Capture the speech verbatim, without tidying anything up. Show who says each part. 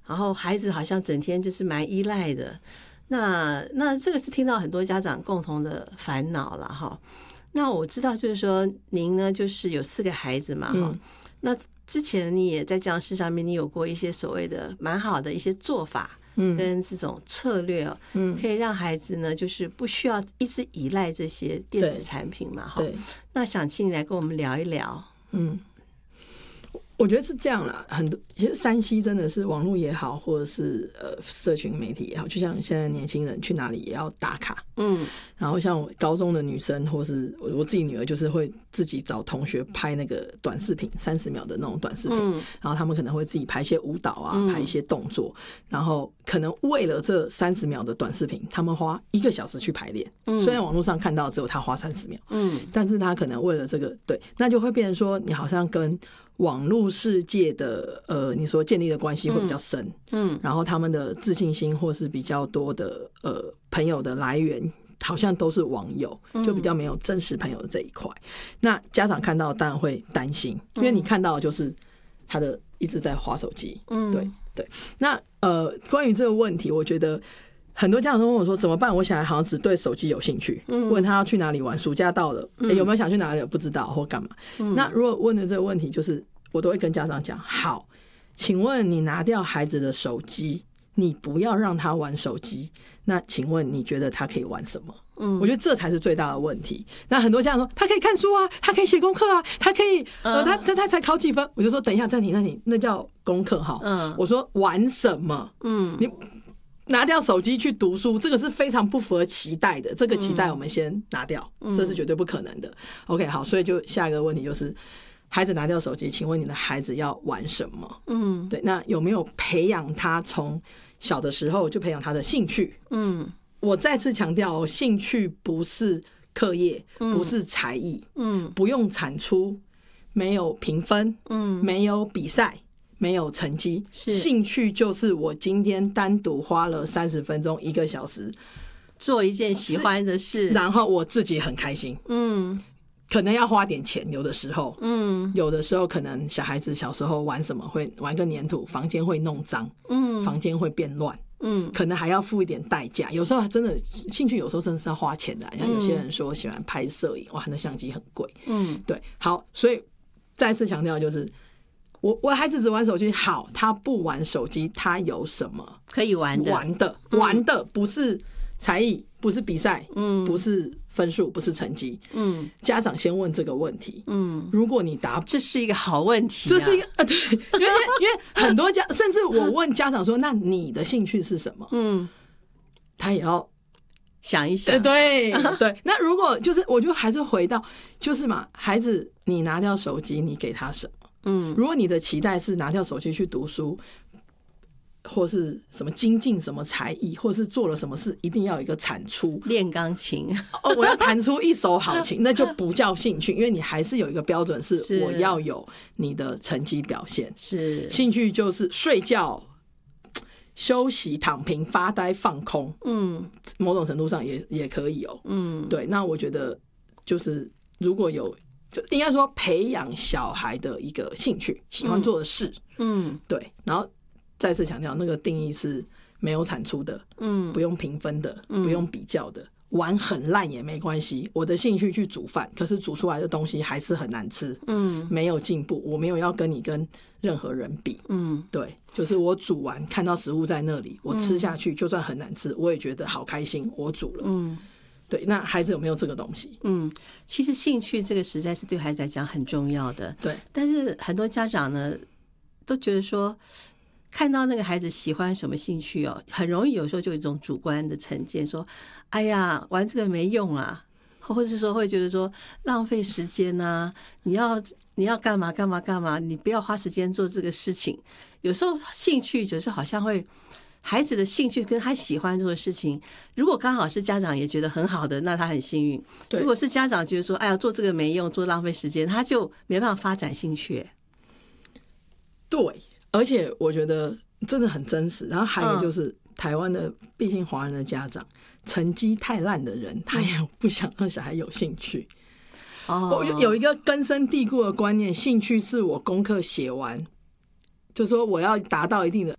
Speaker 1: 然后孩子好像整天就是蛮依赖的。那那这个是听到很多家长共同的烦恼了哈。那我知道就是说您呢就是有四个孩子嘛哈、嗯，那之前你也在这样事上面你有过一些所谓的蛮好的一些做法跟这种策略哦，嗯，可以让孩子呢就是不需要一直依赖这些电子产品嘛哈。对，那想请你来跟我们聊一聊。
Speaker 2: 嗯，我觉得是这样啦，很多其实三 C 真的是网络也好，或者是呃社群媒体也好，就像现在年轻人去哪里也要打卡，嗯，然后像我高中的女生或是我自己女儿，就是会自己找同学拍那个短视频，三十秒的那种短视频，嗯，然后他们可能会自己拍一些舞蹈啊，嗯，拍一些动作，然后可能为了这三十秒的短视频，他们花一个小时去排练，嗯，虽然网络上看到只有他花三十秒，嗯，但是他可能为了这个，对，那就会变成说你好像跟网络世界的呃，你说建立的关系会比较深，嗯，嗯然后他们的自信心或是比较多的呃朋友的来源，好像都是网友，就比较没有真实朋友的这一块。嗯、那家长看到当然会担心，因为你看到的就是他的一直在滑手机，嗯，对对。那呃，关于这个问题，我觉得很多家长都问我说怎么办？我小孩好像只对手机有兴趣，嗯、问他要去哪里玩，暑假到了，嗯欸、有没有想去哪里？不知道或干嘛？嗯、那如果问的这个问题，就是我都会跟家长讲：好，请问你拿掉孩子的手机，你不要让他玩手机，那请问你觉得他可以玩什么？嗯，我觉得这才是最大的问题。那很多家长说他可以看书啊，他可以写功课啊，他可以呃，他他他才考几分？我就说等一下暂停暂停，那叫功课哈。嗯，我说玩什么？嗯，你拿掉手机去读书，这个是非常不符合期待的。这个期待我们先拿掉，嗯、这是绝对不可能的。OK， 好，所以就下一个问题就是。孩子拿掉手机，请问你的孩子要玩什么？嗯，对，那有没有培养他从小的时候就培养他的兴趣？嗯，我再次强调，兴趣不是课业，不是才艺，嗯，不用产出，没有评分，嗯，没有比赛，没有成绩，兴趣就是我今天单独花了三十分钟、一个小时
Speaker 1: 做一件喜欢的事，
Speaker 2: 然后我自己很开心，嗯。可能要花点钱，有的时候，嗯，有的时候可能小孩子小时候玩什么会玩个粘土，房间会弄脏，嗯，房间会变乱，嗯，可能还要付一点代价。有时候真的兴趣，有时候真的是要花钱的。像有些人说喜欢拍摄影，哇，那相机很贵，嗯，对，好，所以再次强调就是，我我孩子只玩手机，好，他不玩手机，他有什么
Speaker 1: 可以玩的？
Speaker 2: 玩的，玩的不是才艺，不是比赛，嗯，不是分数，不是成绩，嗯，家长先问这个问题，嗯，如果你答，
Speaker 1: 这是一个好问题、啊，
Speaker 2: 这是一个呃，对，因为因为很多家，甚至我问家长说，那你的兴趣是什么？嗯，他也要
Speaker 1: 想一想，
Speaker 2: 对对。那如果就是，我就还是回到，就是嘛，孩子，你拿掉手机，你给他什么？嗯，如果你的期待是拿掉手机去读书。或是什么精进什么才艺，或是做了什么事，一定要有一个产出。
Speaker 1: 练钢琴，
Speaker 2: 哦，我要弹出一手好琴，那就不叫兴趣，因为你还是有一个标准，是我要有你的成绩表现。是兴趣就是睡觉、休息、躺平、发呆、放空。嗯，某种程度上也也可以哦。嗯，对。那我觉得就是如果有，就应该说培养小孩的一个兴趣，喜欢做的事。嗯，对，然后。再次强调，那个定义是没有产出的，嗯，不用评分的，嗯、不用比较的，玩很烂也没关系。我的兴趣去煮饭，可是煮出来的东西还是很难吃，嗯，没有进步。我没有要跟你跟任何人比，嗯，对，就是我煮完看到食物在那里，我吃下去，就算很难吃，我也觉得好开心，我煮了，嗯。对，那孩子有没有这个东西？
Speaker 1: 嗯，其实兴趣这个实在是对孩子来讲很重要的，对。但是很多家长呢，都觉得说。看到那个孩子喜欢什么兴趣哦，很容易有时候就有一种主观的成见，说：“哎呀，玩这个没用啊。”或者是说会觉得说浪费时间啊，你要你要干嘛干嘛干嘛，你不要花时间做这个事情。有时候兴趣就是好像会孩子的兴趣跟他喜欢做的事情，如果刚好是家长也觉得很好的，那他很幸运；如果是家长觉得说：“哎呀，做这个没用，做浪费时间”，他就没办法发展兴趣。
Speaker 2: 对。而且我觉得真的很真实，然后还有就是、嗯、台湾的，毕竟华人的家长成绩太烂的人，他也不想让小孩有兴趣。哦，我有一个根深蒂固的观念，兴趣是我功课写完，就说我要达到一定的，